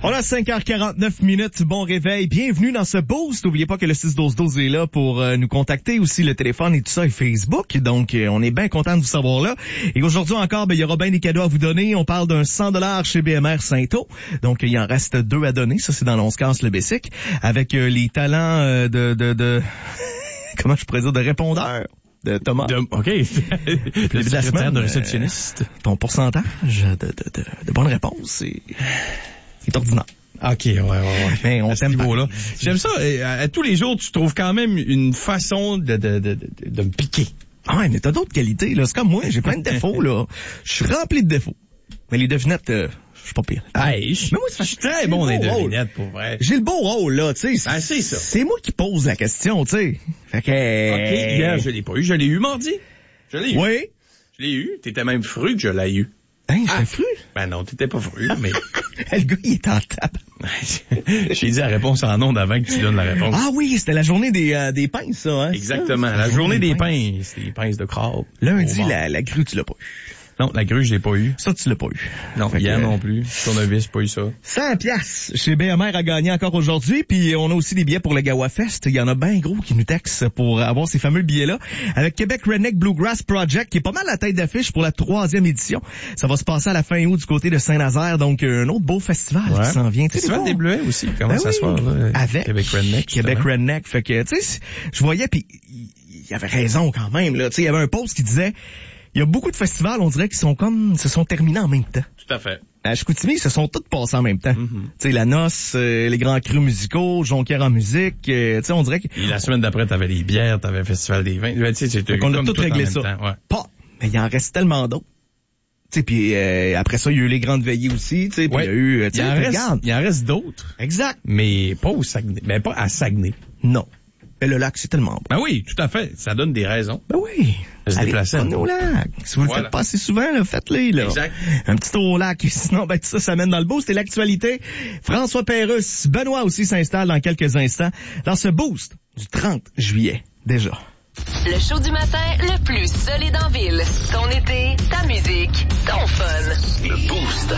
On a 5h49. Bon réveil. Bienvenue dans ce boost. N'oubliez pas que le 6-12-12 est là pour nous contacter. Aussi le téléphone et tout ça et Facebook. Donc, on est bien content de vous savoir là. Et aujourd'hui encore, il y aura bien des cadeaux à vous donner. On parle d'un 100$ chez BMR Saint-Eau. Donc, il en reste 2 à donner. Ça, c'est dans l'Once-Casse le Bessic. Avec les talents de comment je pourrais dire, de répondeur de Thomas. OK. Le secrétaire de réceptionniste. Ton pourcentage de bonnes réponses, c'est ordinaire. OK, ouais. Mais on t'aime pas. Là. J'aime ça. À tous les jours, tu trouves quand même une façon de me piquer. Ah ouais, mais t'as d'autres qualités, là. C'est comme moi, j'ai plein de défauts, là. Je suis rempli de défauts. Mais les devinettes, je suis pas pire. Hey, je suis très bon dans les devinettes, pour vrai. J'ai le beau rôle, là, tu sais. C'est ça. C'est moi qui pose la question, tu sais. Fait que... OK, hier, je l'ai pas eu. Je l'ai eu mardi. Je l'ai eu. Oui. Je l'ai eu. T'étais même fru que je l'ai eu. Hein, j'étais fru? Ben non, t'étais pas fru, mais... Le gars, il est en table. J'ai dit la réponse en ondes avant que tu donnes la réponse. Ah oui, c'était la journée des pinces, ça, hein? Exactement, la journée des pinces. Les pinces de crabe. Lundi, la grue, tu l'as pas eu. Non, la grue, je l'ai pas eu. Ça, tu l'as pas eu. Non, hier non plus. Tournevis, pas eu ça. 100$ chez BMR à gagner encore aujourd'hui. Puis on a aussi des billets pour le Gawa Fest. Il y en a bien gros qui nous textent pour avoir ces fameux billets-là. Avec Québec Redneck Bluegrass Project, qui est pas mal la tête d'affiche pour la 3e édition. Ça va se passer à la fin août du côté de Saint-Nazaire. Donc, un autre beau festival qui s'en vient. Festival des Bleuets aussi. Comment ça se passe, là? Avec Québec Redneck. Québec Redneck. Fait que, tu sais, je voyais, puis il y avait raison quand même, là. Tu sais, il y avait un post qui disait... Il y a beaucoup de festivals, on dirait, qui se sont terminés en même temps. Tout à fait. À Chicoutimi, ils se sont tous passés en même temps. Tu sais, la noce, les grands crus musicaux, Jonquière en musique, tu sais, on dirait que... Et la semaine d'après, t'avais les bières, t'avais le Festival des vins. Tu sais, c'était on a tout réglé ça. Temps, ouais. Pas, mais il en reste tellement d'autres. Tu sais, puis après ça, il y a eu les grandes veillées aussi, tu sais, puis il y a eu... Il en reste d'autres. Exact. Mais pas au Saguenay. Mais pas à Saguenay. Non. Mais le lac, c'est tellement bon. Ben oui, tout à fait. Ça donne des raisons. Ben oui. Se déplacer. Allez, au lac. Si vous le faites pas assez souvent, là, faites-les, là. Exact. Un petit tour au lac. Sinon, ben, tout ça mène dans le boost. Et l'actualité, François Pérusse, Benoît aussi s'installe dans quelques instants dans ce boost du 30 juillet. Déjà. Le show du matin le plus solide en ville. Ton été, ta musique, ton fun. Le boost.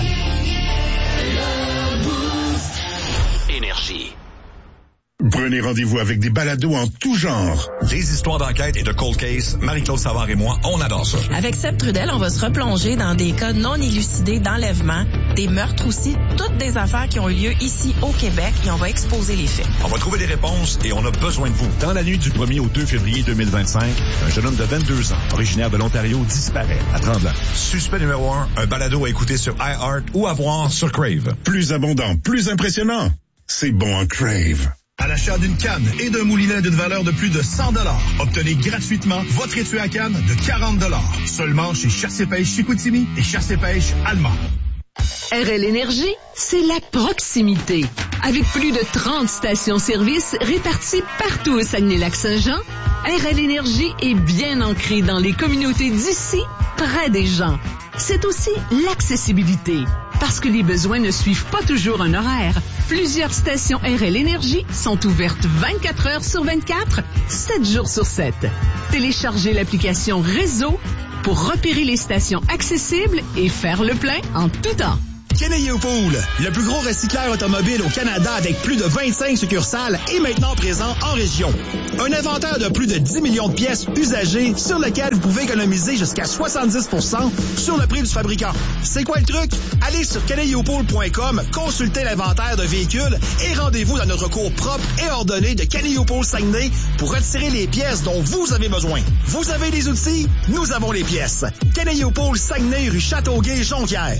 Énergie. Prenez rendez-vous avec des balados en tout genre. Des histoires d'enquête et de cold case, Marie-Claude Savard et moi, on adore ça. Avec Seb Trudel, on va se replonger dans des cas non élucidés d'enlèvement, des meurtres aussi, toutes des affaires qui ont eu lieu ici au Québec et on va exposer les faits. On va trouver des réponses et on a besoin de vous. Dans la nuit du 1er au 2 février 2025, un jeune homme de 22 ans, originaire de l'Ontario, disparaît à Tremblant. Suspect numéro 1, un balado à écouter sur iHeart ou à voir sur Crave. Plus abondant, plus impressionnant. C'est bon en Crave. À l'achat d'une canne et d'un moulinet d'une valeur de plus de 100$, obtenez gratuitement votre étui à canne de 40$. Seulement chez Chasse et Pêche Chicoutimi et Chasse et Pêche Allemand. RL Énergie, c'est la proximité. Avec plus de 30 stations-service réparties partout au Saguenay-Lac-Saint-Jean, RL Énergie est bien ancrée dans les communautés d'ici, près des gens. C'est aussi l'accessibilité. Parce que les besoins ne suivent pas toujours un horaire, plusieurs stations RL Énergie sont ouvertes 24 heures sur 24, 7 jours sur 7. Téléchargez l'application Réseau pour repérer les stations accessibles et faire le plein en tout temps. Keneyo Pool, le plus gros recycleur automobile au Canada avec plus de 25 succursales et maintenant présent en région. Un inventaire de plus de 10 millions de pièces usagées sur lequel vous pouvez économiser jusqu'à 70% sur le prix du fabricant. C'est quoi le truc? Allez sur keneyopool.com, consultez l'inventaire de véhicules et rendez-vous dans notre cours propre et ordonné de Keneyo Pool Saguenay pour retirer les pièces dont vous avez besoin. Vous avez les outils, nous avons les pièces. Keneyo Pool Saguenay, rue Châteauguay, Jonquière.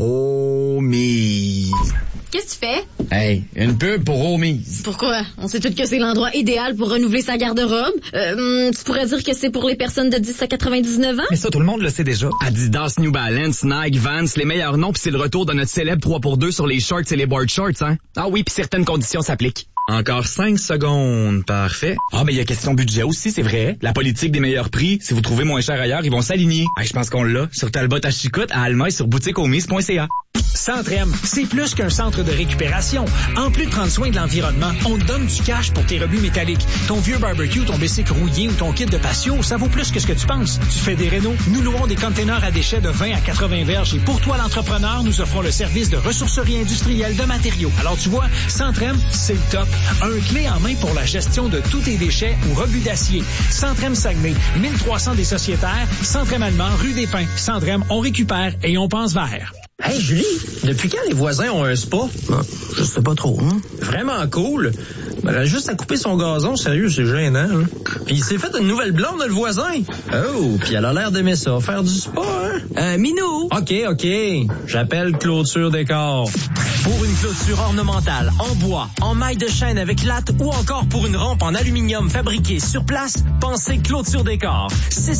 Homies. Qu'est-ce que tu fais? Hey, une pub pour Homies. Pourquoi? On sait tous que c'est l'endroit idéal pour renouveler sa garde-robe. Tu pourrais dire que c'est pour les personnes de 10 à 99 ans? Mais ça, tout le monde le sait déjà. Adidas, New Balance, Nike, Vans, les meilleurs noms, pis c'est le retour de notre célèbre 3x2 sur les shorts et les board shorts, hein? Ah oui, pis certaines conditions s'appliquent. Encore 5 secondes. Parfait. Ah, mais il y a question budget aussi, c'est vrai. La politique des meilleurs prix, si vous trouvez moins cher ailleurs, ils vont s'aligner. Ah, je pense qu'on l'a. Sur Talbot à Chicoute, à Alma et sur boutiquehomies.ca. Centre M, c'est plus qu'un centre de récupération. En plus de prendre soin de l'environnement, on te donne du cash pour tes rebuts métalliques. Ton vieux barbecue, ton bicycle rouillé ou ton kit de patio, ça vaut plus que ce que tu penses. Tu fais des rénaux, nous louons des containers à déchets de 20 à 80 verges et pour toi, l'entrepreneur, nous offrons le service de ressourcerie industrielle de matériaux. Alors tu vois, Centre M, c'est le top. Un clé en main pour la gestion de tous tes déchets ou rebuts d'acier. Centre M Saguenay, 1300 des sociétaires, Centre M Allemand, rue des Pins. Centre M, on récupère et on pense vert. Hey Julie, depuis quand les voisins ont un spa? Je sais pas trop. Vraiment cool. Elle a juste à couper son gazon, sérieux, c'est gênant. Puis il s'est fait une nouvelle blonde, le voisin. Oh, puis elle a l'air d'aimer ça, faire du spa, hein? Minou! OK. J'appelle Clôture Décor. Pour une clôture ornementale, en bois, en maille de chêne avec latte ou encore pour une rampe en aluminium fabriquée sur place, pensez Clôture Décor.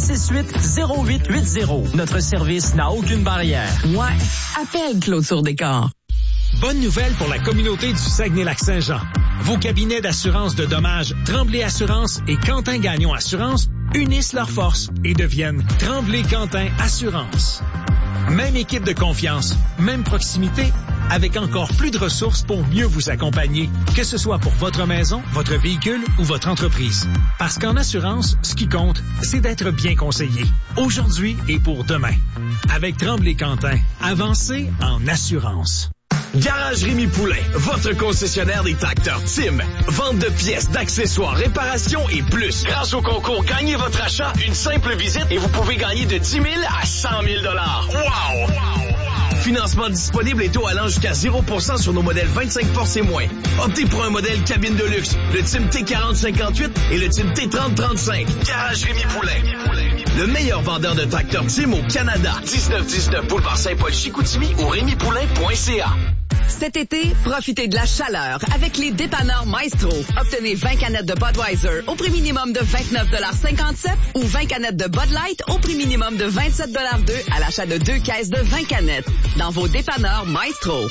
668-0880. Notre service n'a aucune barrière. Ouais, appelle Clôture Décor. Bonne nouvelle pour la communauté du Saguenay-Lac-Saint-Jean. Vos cabinets d'assurance de dommages Tremblay Assurance et Quentin Gagnon Assurance unissent leurs forces et deviennent Tremblay-Quentin Assurance. Même équipe de confiance, même proximité, avec encore plus de ressources pour mieux vous accompagner, que ce soit pour votre maison, votre véhicule ou votre entreprise. Parce qu'en assurance, ce qui compte, c'est d'être bien conseillé, aujourd'hui et pour demain. Avec Tremblay-Quentin, avancez en assurance. Garage Rémi Poulain, votre concessionnaire des tracteurs Tim. Vente de pièces, d'accessoires, réparations et plus. Grâce au concours, gagnez votre achat, une simple visite et vous pouvez gagner de 10 000 à 100 000 $. Wow! Financement disponible et taux allant jusqu'à 0% sur nos modèles 25 forces et moins. Optez pour un modèle cabine de luxe, le Tim T40-58 et le Tim T30-35. Garage Rémi Poulain. Le meilleur vendeur de tracteurs Tim au Canada. 1919 Boulevard Saint-Paul-Chicoutimi ou rémipoulain.ca. Cet été, profitez de la chaleur avec les dépanneurs Maestro. Obtenez 20 canettes de Budweiser au prix minimum de 29,57 $ ou 20 canettes de Bud Light au prix minimum de 27,2 $ à l'achat de 2 caisses de 20 canettes. Dans vos dépanneurs Maestro.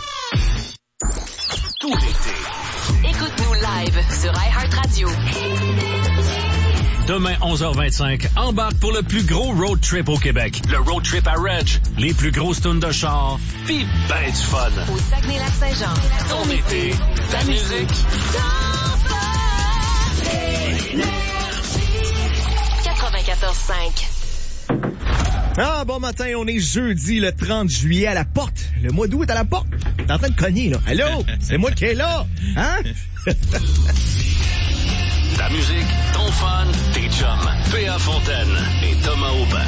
Tout l'été. Écoute-nous live sur iHeartRadio. Demain, 11h25, embarque pour le plus gros road trip au Québec. Le road trip à Reg. Les plus grosses tunes de char. Pis ben du fun. Au Saguenay-Lac-Saint-Jean. Ton été, ta musique. 94.5. Ah, bon matin, on est jeudi, le 30 juillet, à la porte. Le mois d'août est à la porte. T'es en train de cogner, là. Allô? C'est moi qui est là. Hein? Ta musique, ton fun, tes chums. P.A. Fontaine et Thomas Aubin.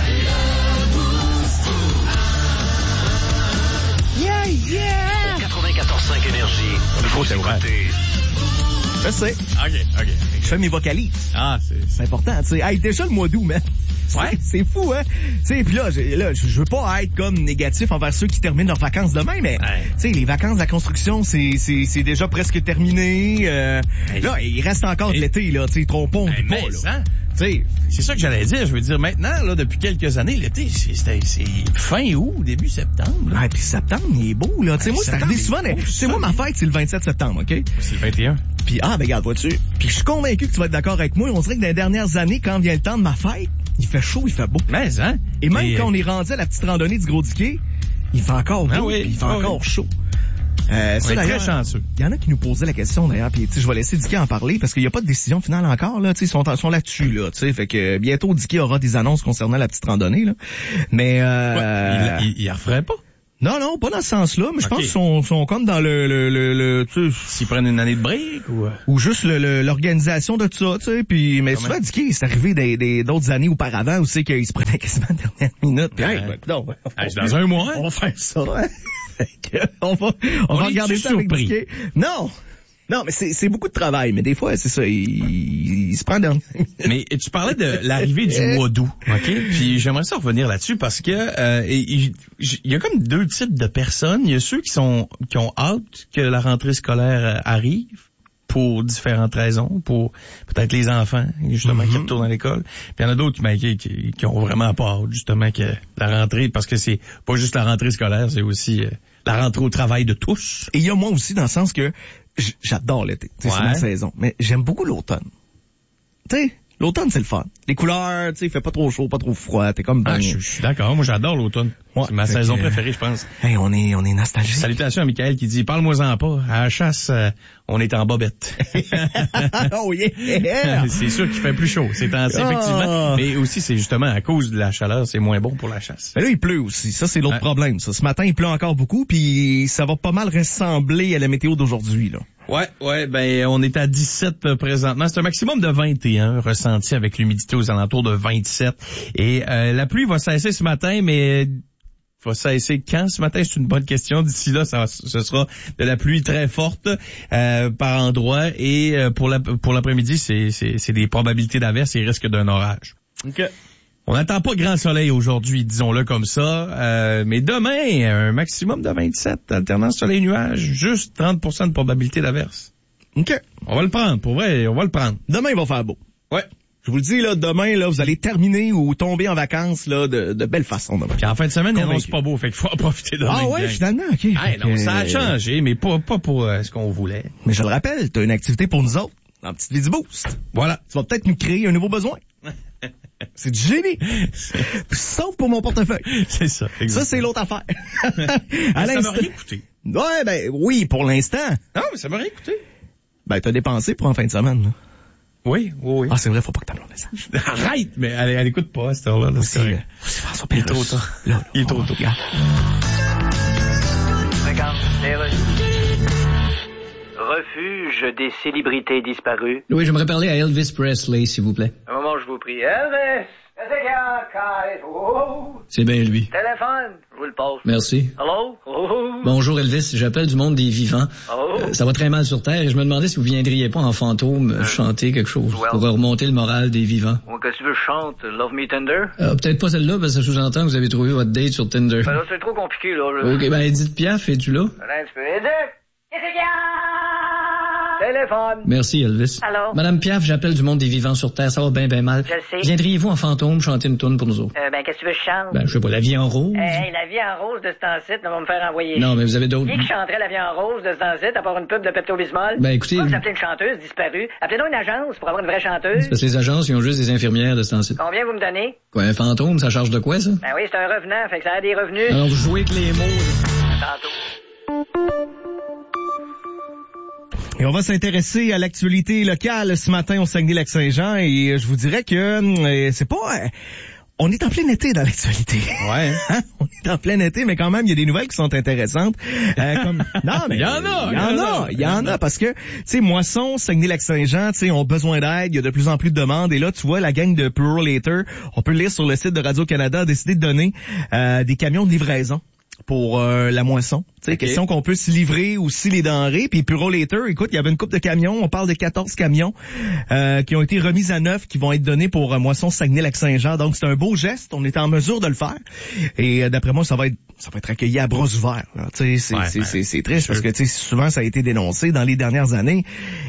Yeah! 94.5 Énergie. Il faut t'écouter. Je sais. OK. Je fais mes vocalises. Ah, c'est important, tu sais. Hey, déjà le mois d'août, man. Ouais. C'est fou, hein? Tu sais, puis là, je veux pas être comme négatif envers ceux qui terminent leurs vacances demain, mais, tu sais, les vacances de la construction, c'est déjà presque terminé. Là, il reste encore de l'été, là, tu sais, trompons pas, là. T'sais, c'est ça que j'allais dire. Je veux dire, maintenant, là, depuis quelques années, l'été, c'est fin août, début septembre. Ouais, puis septembre, il est beau, là. Tu sais, moi, c'est arrivé souvent. Tu sais, moi, ma fête, c'est le 27 septembre, OK? C'est le 21. Puis, ben, regarde, vois-tu. Puis, je suis convaincu que tu vas être d'accord avec moi. On dirait que dans les dernières années, quand vient le temps de ma fête, il fait chaud, il fait beau. Mais, hein? Et même quand on est rendu à la petite randonnée du Gros Diquet, il fait encore beau, oui, il fait encore chaud. C'est très chanceux. Il y en a qui nous posaient la question d'ailleurs, puis je vais laisser Dicky en parler parce qu'il n'y a pas de décision finale encore là, ils sont là-dessus là, fait que bientôt Dicky aura des annonces concernant la petite randonnée là. Mais il referait pas. Non, pas dans ce sens-là, mais je pense qu'ils sont comme dans le s'ils prennent une année de break ou juste l'organisation de tout ça, tu sais, puis mais souvent Dicky, c'est arrivé d'autres années auparavant où c'est qu'il se prenait quasiment à la dernière minute. Puis dans un mois, on va faire ça. Hein? on va regarder ça avec Dicky. Non, mais c'est beaucoup de travail, mais des fois, c'est ça, il se prend dans... Mais tu parlais de l'arrivée du mois d'août, OK? Puis j'aimerais ça revenir là-dessus parce que il y a comme deux types de personnes. Il y a ceux qui ont hâte que la rentrée scolaire arrive pour différentes raisons, pour peut-être les enfants, justement, qui retournent à l'école. Puis il y en a d'autres qui ont vraiment pas hâte, justement, que la rentrée, parce que c'est pas juste la rentrée scolaire, c'est aussi la rentrée au travail de tous. Et il y a moi aussi, dans le sens que j'adore l'été, c'est ma saison, mais j'aime beaucoup l'automne. Tu sais, L'automne, c'est le fun. Les couleurs, tu sais, il fait pas trop chaud, pas trop froid. T'es comme... Je suis d'accord. Moi, j'adore l'automne. Ouais, c'est ma saison préférée, je pense. Hey, on est nostalgique. Salutations à Michael qui dit, parle-moi-en pas. À la chasse, on est en bobette. Oh yeah! C'est sûr qu'il fait plus chaud. C'est effectivement. Mais aussi, c'est justement à cause de la chaleur, c'est moins bon pour la chasse. Mais là, il pleut aussi. Ça, c'est l'autre problème. Ça. Ce matin, il pleut encore beaucoup, puis ça va pas mal ressembler à la météo d'aujourd'hui, là. Ouais, ben on est à 17 présentement. C'est un maximum de 21 ressenti avec l'humidité aux alentours de 27. Et la pluie va cesser ce matin, mais va cesser quand ce matin? C'est une bonne question. D'ici là, ce sera de la pluie très forte par endroits. Et pour l'après-midi, c'est des probabilités d'averse et risque d'un orage. OK. On n'attend pas grand soleil aujourd'hui, disons-le comme ça. Mais demain, un maximum de 27, alternance soleil-nuage, juste 30% de probabilité d'averse. OK. On va le prendre, pour vrai, on va le prendre. Demain, il va faire beau. Ouais. Je vous le dis, là, demain, là, vous allez terminer ou tomber en vacances, là, de belle façon demain. Puis en fin de semaine, il annonce pas beau, fait qu'il faut en profiter demain. Ah ouais, finalement, OK. Hey, non, ça a changé, mais pas pour ce qu'on voulait. Mais je le rappelle, t'as une activité pour nous autres, dans la petite vie du Boost. Voilà. Tu vas peut-être nous créer un nouveau besoin. C'est du génie. Sauf pour mon portefeuille. C'est ça. Exactement. Ça, c'est l'autre affaire. Ça m'a rien coûté. Ouais, ben, oui, pour l'instant. Non, mais ça m'a rien coûté. Ben, t'as dépensé pour en fin de semaine, là. Oui. Ah, c'est vrai, faut pas que t'appelles le message. Arrête! Mais elle écoute pas, à cette heure-là. Il est trop tôt. Il est trop tôt. Regarde, Refuge des célébrités disparues. Oui, j'aimerais parler à Elvis Presley, s'il vous plaît. Un moment, je vous prie. Elvis! C'est bien lui. Téléphone, je vous le pose. Merci. Allô? Bonjour Elvis, j'appelle du monde des vivants. Ça va très mal sur Terre et je me demandais si vous viendriez pas en fantôme chanter quelque chose pour remonter le moral des vivants. Qu'est-ce que tu veux que je chante? Love Me Tender? Peut-être pas celle-là, parce que ça sous-entend que vous avez trouvé votre date sur Tinder. Ben là, c'est trop compliqué, là. OK, ben Edith Piaf, es-tu là? Un petit peu. Edith! Qu'est-ce qu'il y a? Téléphone. Merci, Elvis. Allô? Madame Piaf, j'appelle du monde des vivants sur Terre. Ça va bien mal. Je le sais. Viendriez-vous en fantôme chanter une tourne pour nous autres? Ben, qu'est-ce que tu veux que je chante? Ben, je sais pas, La vie en rose. La vie en rose de ce temps-ci, on va me faire envoyer. Non, mais vous avez d'autres. Qui chanterait La vie en rose de ce temps-ci, à part une pub de Pepto-Bismol? Ben, écoutez. Vous appelez une chanteuse disparue. Appelez-nous une agence pour avoir une vraie chanteuse. Parce que les agences, ils ont juste des infirmières de ce temps-ci. Combien vous me donnez? Quoi, un fantôme, ça charge de quoi, ça? Ben oui, c'est un revenant, fait que ça a des revenus. Alors, vous jouez avec les mots. Tantôt. Et on va s'intéresser à l'actualité locale ce matin au Saguenay-Lac-Saint-Jean et je vous dirais que c'est pas... on est en plein été dans l'actualité. Ouais. Hein? On est en plein été, mais quand même, il y a des nouvelles qui sont intéressantes. Non, mais il y en a, parce que, tu sais, Moisson, Saguenay-Lac-Saint-Jean, tu sais, ont besoin d'aide, il y a de plus en plus de demandes, et là, tu vois, la gang de Purolator, on peut le lire sur le site de Radio-Canada, a décidé de donner des camions de livraison pour la moisson. Tu sais, question qu'on peut se livrer aussi les denrées. Puis Purolator, écoute, il y avait une couple de camions. On parle de 14 camions qui ont été remis à neuf, qui vont être donnés pour moisson Saguenay-Lac-Saint-Jean. Donc, c'est un beau geste. On est en mesure de le faire. Et d'après moi, ça va être accueilli à bras ouverts. Tu sais, c'est triste parce que tu sais, souvent, ça a été dénoncé dans les dernières années.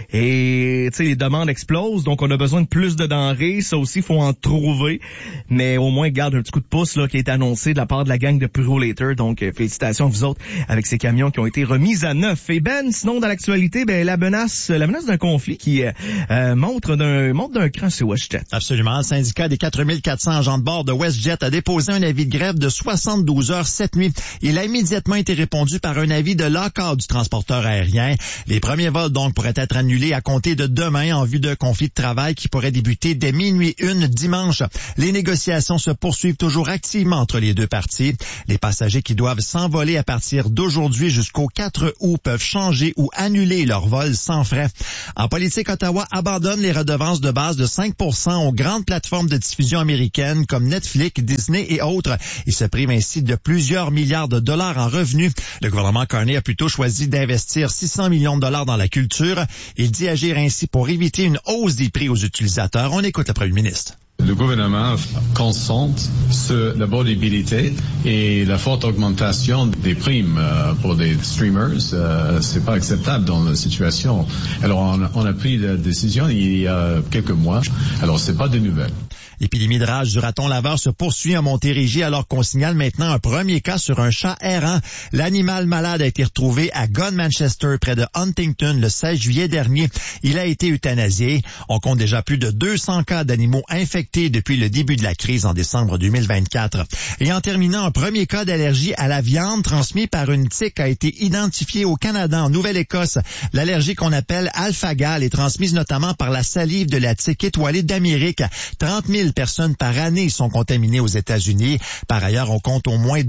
Et tu sais, les demandes explosent. Donc, on a besoin de plus de denrées. Ça aussi, il faut en trouver. Mais au moins, garde un petit coup de pouce là qui a été annoncé de la part de la gang de Purolator. Donc, félicitations à vous autres avec ces camions qui ont été remis à neuf. Et sinon dans l'actualité, la menace d'un conflit qui monte d'un cran sur WestJet. Absolument. Le syndicat des 4400 agents de bord de WestJet a déposé un avis de grève de 72 heures cette nuit. Il a immédiatement été répondu par un avis de lock-out du transporteur aérien. Les premiers vols donc pourraient être annulés à compter de demain en vue d'un conflit de travail qui pourrait débuter dès minuit 1 dimanche. Les négociations se poursuivent toujours activement entre les deux parties. Les passagers qui doivent s'envoler à partir d'aujourd'hui jusqu'au 4 août peuvent changer ou annuler leur vol sans frais. En politique, Ottawa abandonne les redevances de base de 5% aux grandes plateformes de diffusion américaines comme Netflix, Disney et autres. Il se prive ainsi de plusieurs milliards de dollars en revenus. Le gouvernement Carney a plutôt choisi d'investir 600 millions de dollars dans la culture. Il dit agir ainsi pour éviter une hausse des prix aux utilisateurs. On écoute le premier ministre. Le gouvernement concentre sur la volabilité et la forte augmentation des primes pour des streamers. C'est pas acceptable dans la situation. Alors, on a pris la décision il y a quelques mois. Alors, c'est pas de nouvelles. L'épidémie de rage du raton laveur se poursuit en Montérégie alors qu'on signale maintenant un premier cas sur un chat errant. L'animal malade a été retrouvé à Gunmanchester, près de Huntington, le 16 juillet dernier. Il a été euthanasié. On compte déjà plus de 200 cas d'animaux infectés depuis le début de la crise en décembre 2024. Et en terminant, un premier cas d'allergie à la viande transmis par une tique a été identifié au Canada, en Nouvelle-Écosse. L'allergie qu'on appelle alpha-gal est transmise notamment par la salive de la tique étoilée d'Amérique. 30 000 personnes par année sont contaminées aux États-Unis. Par ailleurs, on compte au moins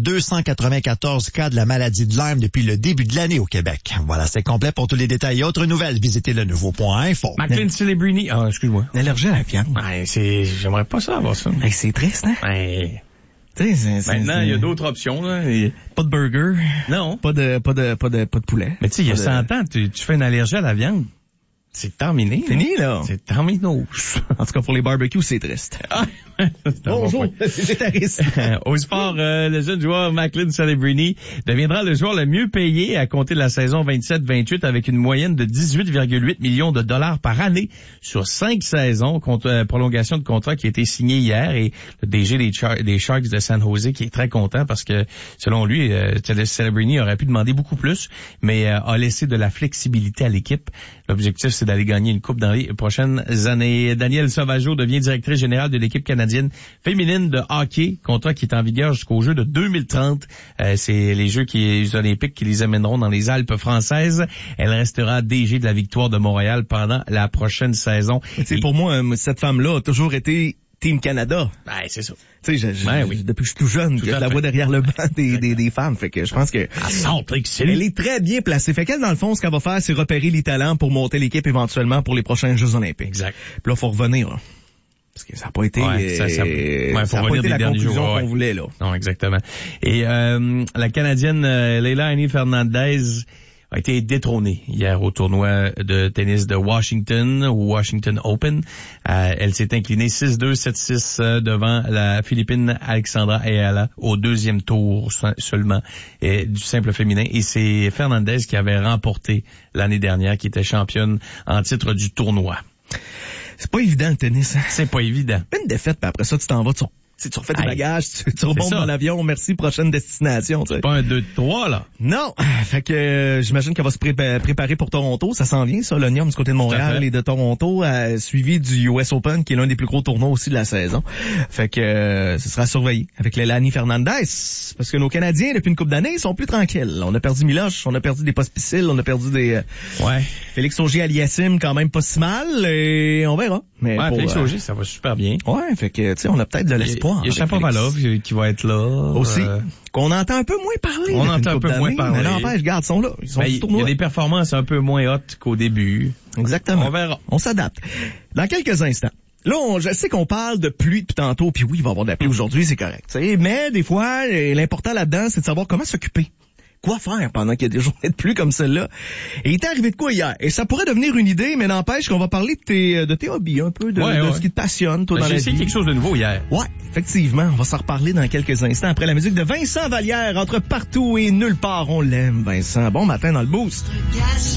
294 cas de la maladie de Lyme depuis le début de l'année au Québec. Voilà, c'est complet. Pour tous les détails et autres nouvelles, visitez le nouveau.info. McLean Celebrini. Ah, excuse-moi. L'allergie à la viande. Ouais, j'aimerais pas ça avoir ça. Hey, c'est triste, hein? Ouais. Maintenant, il y a d'autres options, là. Pas de burger. Non. Pas de poulet. Mais tu sais, il y a 100 ans, tu fais une allergie à la viande. C'est terminé. Fini, là. C'est terminé. En tout cas, pour les barbecues, c'est triste. Bonjour, c'est triste. Au sport, le jeune joueur McLean Celebrini deviendra le joueur le mieux payé à compter de la saison 27-28 avec une moyenne de 18,8 millions de dollars par année sur 5 saisons, prolongation de contrat qui a été signée hier, et le DG des Sharks de San Jose qui est très content parce que, selon lui, Celebrini aurait pu demander beaucoup plus, mais a laissé de la flexibilité à l'équipe. L'objectif, c'est d'aller gagner une coupe dans les prochaines années. Danielle Sauvageau devient directrice générale de l'équipe canadienne féminine de hockey, contrat qui est en vigueur jusqu'aux Jeux de 2030. C'est les Jeux olympiques qui les amèneront dans les Alpes françaises. Elle restera DG de la Victoire de Montréal pendant la prochaine saison. Pour moi, cette femme-là a toujours été Team Canada. Ben, c'est ça. Tu sais, depuis que je suis tout jeune, je la vois derrière le banc des femmes. Fait que je pense que elle est très bien placée. Fait qu'elle, dans le fond, ce qu'elle va faire, c'est repérer les talents pour monter l'équipe éventuellement pour les prochains Jeux olympiques. Exact. Puis là, faut revenir, là. Parce que ça n'a pas été, ça a pas été la conclusion qu'on voulait, là. Non, exactement. Et, la Canadienne, Leila Annie Fernandez a été détrônée hier au tournoi de tennis de Washington, au Washington Open. Elle s'est inclinée 6-2, 7-6 devant la Philippine Alexandra Ayala au deuxième tour seulement du simple féminin. Et c'est Fernandez qui avait remporté l'année dernière, qui était championne en titre du tournoi. C'est pas évident le tennis. Hein? C'est pas évident. Une défaite, puis après ça, tu t'en vas, tu refais tes bagages, tu rebondes dans l'avion, merci, prochaine destination. C'est pas un 2-3, là. Non. Fait que j'imagine qu'elle va se préparer pour Toronto. Ça s'en vient, ça, l'Onium du côté de Montréal et de Toronto, suivi du US Open, qui est l'un des plus gros tournois aussi de la saison. Fait que ce sera surveillé avec Leilani Fernandez. Parce que nos Canadiens, depuis une couple d'années, ils sont plus tranquilles. On a perdu Miloche, on a perdu des Pospisil, on a perdu des Félix Auger-Aliassime, quand même pas si mal, et on verra. Mais Félix Auger, ça va super bien. Ouais, fait que, tu sais, on a peut-être de l'espoir. Il y a Shapovalov qui va être là. Aussi. Qu'on entend un peu moins parler. On entend un peu moins parler. Mais n'empêche, regarde, ils sont là. Ils sont du tournoi. Il y a des performances un peu moins hautes qu'au début. Exactement. On verra. On s'adapte. Dans quelques instants. Là, je sais qu'on parle de pluie depuis tantôt, puis oui, il va y avoir de la pluie aujourd'hui, c'est correct. T'sais, mais des fois, l'important là-dedans, c'est de savoir comment s'occuper. Quoi faire pendant qu'il y a des journées de pluie comme celle-là? Et il t'est arrivé de quoi hier? Et ça pourrait devenir une idée, mais n'empêche qu'on va parler de tes hobbies, un peu de ce qui te passionne, toi, dans la vie. J'ai essayé quelque chose de nouveau hier. Ouais, effectivement. On va s'en reparler dans quelques instants après la musique de Vincent Vallière, entre partout et nulle part. On l'aime, Vincent. Bon matin dans le boost.